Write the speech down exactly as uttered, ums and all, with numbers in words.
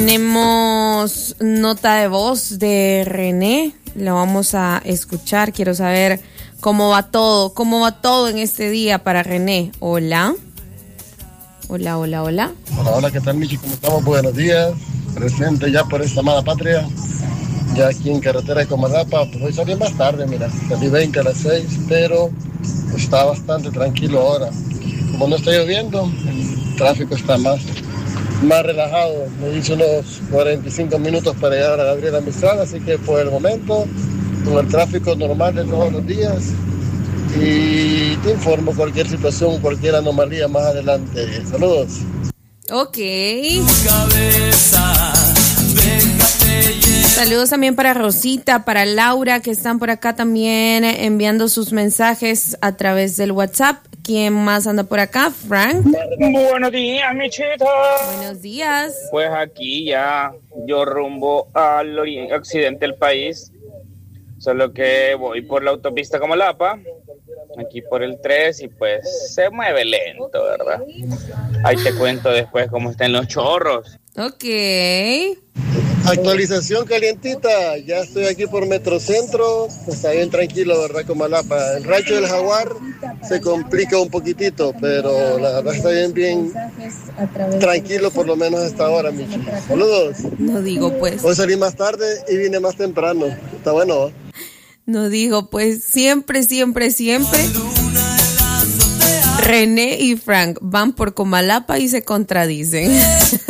Tenemos nota de voz de René, la vamos a escuchar. Quiero saber cómo va todo, cómo va todo en este día para René. Hola. Hola, hola, hola. Hola, hola, ¿qué tal, Michi? ¿Cómo estamos? Buenos días. Presente ya por esta amada patria. Ya aquí en carretera de Comalapa. Pues hoy salí más tarde, mira. Salí veinte a las seis, pero está bastante tranquilo ahora. Como no está lloviendo, el tráfico está más, más relajado. Me hice unos cuarenta y cinco minutos para llegar a Gabriela Mistral, así que por el momento, con el tráfico normal de todos los días. Y te informo cualquier situación, cualquier anomalía más adelante. Saludos. Ok. Saludos también para Rosita, para Laura, que están por acá también enviando sus mensajes a través del WhatsApp. ¿Quién más anda por acá? Frank. Buenos días, Michita. Buenos días. Pues aquí ya yo rumbo al ori- occidente del país. Solo que voy por la autopista Comalapa, aquí por el tres, y pues se mueve lento, ¿verdad? Ahí te cuento después cómo están los chorros. Ok. Actualización calientita, ya estoy aquí por Metrocentro, está bien tranquilo, ¿verdad? Comalapa. El Rancho del Jaguar se complica un poquitito, pero la verdad está bien, bien tranquilo, por lo menos hasta ahora, Michi. Saludos. No digo pues. Hoy salí más tarde y vine más temprano, está bueno, ¿eh? No digo pues, siempre, siempre, siempre. René y Frank van por Comalapa y se contradicen.